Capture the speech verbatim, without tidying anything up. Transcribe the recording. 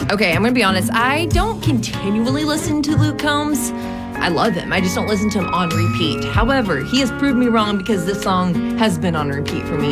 Okay, I'm gonna be honest. I don't continually listen to Luke Combs. I love him. I just don't listen to him on repeat. However, he has proved me wrong because this song has been on repeat for me